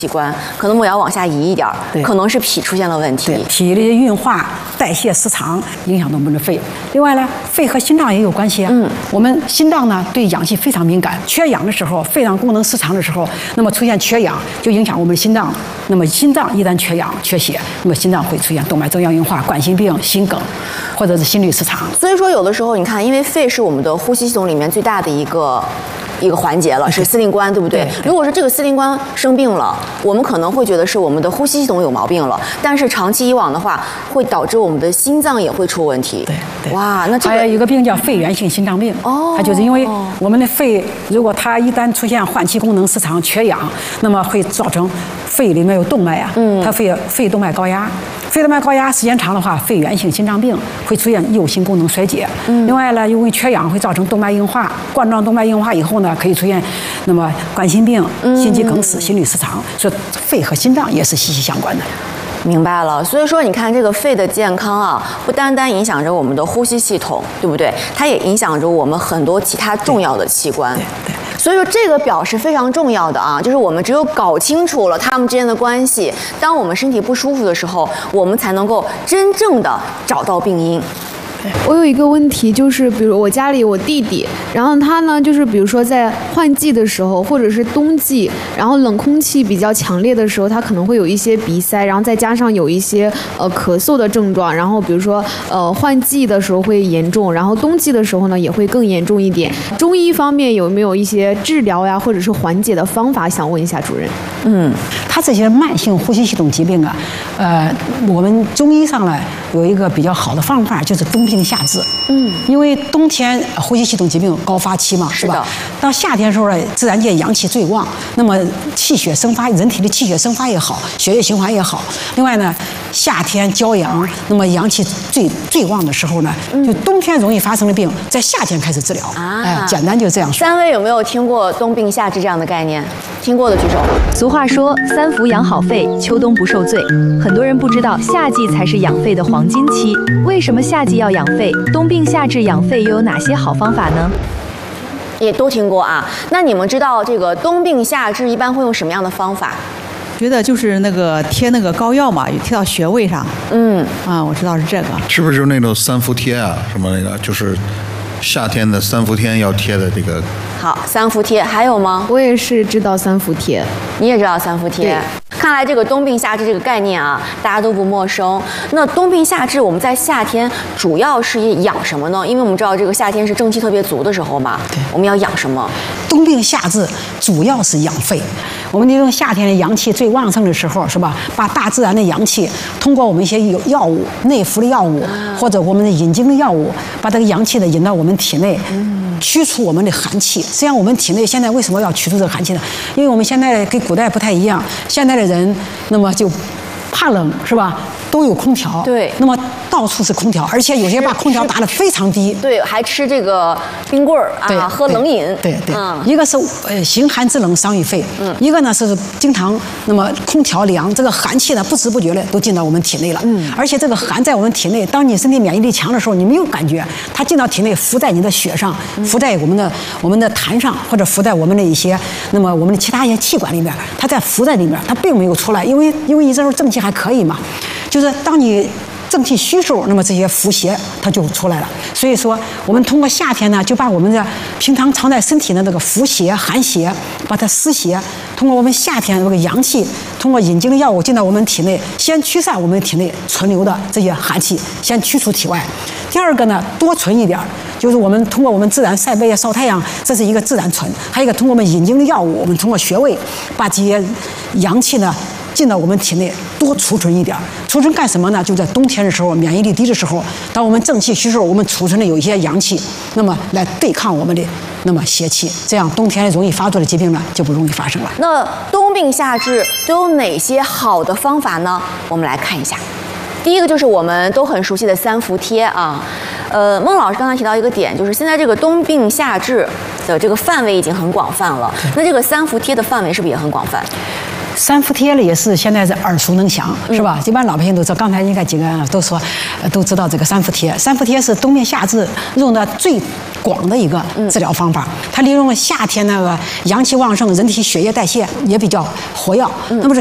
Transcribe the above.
器官，可能我要往下移一点，可能是脾出现了问题。 脾的运化代谢失常，影响到我们的肺。另外呢，肺和心脏也有关系啊。我们心脏呢对氧气非常敏感，缺氧的时候，肺脏功能失常的时候，那么出现缺氧就影响我们心脏。那么心脏一旦缺氧、缺血，那么心脏会出现动脉粥样硬化、冠心病、心梗，或者是心律失常。 所以说，有的时候你看，因为肺是我们的呼吸系统里面最大的一个环节了，是司令官，对不对？如果是这个司令官生病了，我们可能会觉得是我们的呼吸系统有毛病了，但是长期以往的话，会导致我们的心脏也会出问题。 对， 哇，那这个还有一个病叫肺源性心脏病，它就是因为我们的肺，如果它一旦出现换气功能失常、缺氧，那么会造成肺里面有动脉啊，它肺动脉高压。肺动脉高压时间长的话，肺源性心脏病会出现右心功能衰竭。另外呢，因为缺氧会造成动脉硬化，冠状动脉硬化以后呢，可以出现那么冠心病、心肌梗死、心律失常。所以肺和心脏也是息息相关的。 明白了，所以说你看这个肺的健康啊，不单单影响着我们的呼吸系统，对不对？它也影响着我们很多其他重要的器官。 对。 所以说这个表是非常重要的啊，就是我们只有搞清楚了它们之间的关系，当我们身体不舒服的时候，我们才能够真正的找到病因。 我有一个问题，就是比如我家里有我弟弟，然后他呢，就是比如说在换季的时候，或者是冬季，然后冷空气比较强烈的时候，他可能会有一些鼻塞，然后再加上有一些咳嗽的症状，然后比如说换季的时候会严重，然后冬季的时候呢也会更严重一点。中医方面有没有一些治疗呀，或者是缓解的方法？想问一下主任。 他这些慢性呼吸系统疾病啊，我们中医上呢有一个比较好的方法，就是冬病夏治。因为冬天呼吸系统疾病高发期嘛，是吧？到夏天的时候呢，自然界阳气最旺，那么气血生发，人体的气血生发也好，血液循环也好。另外呢，夏天骄阳，那么阳气最旺的时候呢，就冬天容易发生的病，在夏天开始治疗。简单就这样说。 三位有没有听过冬病夏治这样的概念？听过的举手。 俗话说3伏养好肺，秋冬不受罪。很多人不知道夏季才是养肺的黄金期。为什么夏季要养肺？冬病夏治养肺又有哪些好方法呢？ 也都听过啊。那你们知道这个冬病夏治一般会用什么样的方法？ 觉得就是那个贴那个膏药嘛，也贴到穴位上。我知道是这个。 是不是就那种3伏贴啊？什么那个就是夏天的3伏天要贴的这个？ 好，3伏贴还有吗？ 我也是知道3伏贴。 你也知道3伏贴。看来这个冬病夏治这个概念啊，大家都不陌生。那冬病夏治，我们在夏天主要是养什么呢？因为我们知道这个夏天是正气特别足的时候嘛，我们要养什么？ 冬病夏治主要是养肺。我们利用夏天的阳气最旺盛的时候，是吧？把大自然的阳气通过我们一些药物、内服的药物，或者我们的引经的药物，把这个阳气呢引到我们体内。驱除我们的寒气。实际上，我们体内现在为什么要驱除这个寒气呢？因为我们现在跟古代不太一样，现在的人那么就怕冷，是吧？都有空调， 对， 那么到处是空调，而且有些把空调打得非常低， 对，还吃这个冰棍儿啊，喝冷饮， 对，一个是行寒制冷伤于肺，一个呢是经常那么空调凉，这个寒气呢不知不觉的都进到我们体内了，而且这个寒在我们体内，当你身体免疫力强的时候，你没有感觉，它进到体内浮在你的血上，浮在我们的痰上，或者浮在我们的一些那么我们的其他一些气管里面，它在浮在里面，它并没有出来，因为你这时候正气还可以嘛。就是当你正气虚时候，那么这些伏邪它就出来了。所以说，我们通过夏天呢，就把我们的平常藏在身体的这个伏邪、寒邪，把它湿邪，通过我们夏天这个阳气，通过引经的药物进到我们体内，先驱散我们体内存留的这些寒气，先驱除体外。第二个呢，多存一点，就是我们通过我们自然晒背啊、晒太阳，这是一个自然存；还有一个通过我们引经的药物，我们通过穴位把这些阳气呢进到我们体内，多储存一点。储存干什么呢？就在冬天的时候，免疫力低的时候，当我们正气虚的时候，我们储存的有一些阳气，那么来对抗我们的那么邪气，这样冬天容易发作的疾病呢就不容易发生了。 那冬病夏治都有哪些好的方法呢？我们来看一下。第一个就是我们都很熟悉的3伏贴啊。孟老师刚才提到一个点，就是现在这个冬病夏治的这个范围已经很广泛了。那这个3伏贴的范围是不是也很广泛？ 三伏贴了也是现在是耳熟能详，是吧？一般老百姓都知道。刚才应该几个人都说，都知道这个三伏贴。三伏贴是冬眠夏治用的最广的一个治疗方法。它利用夏天那个阳气旺盛，人体血液代谢也比较活跃。那么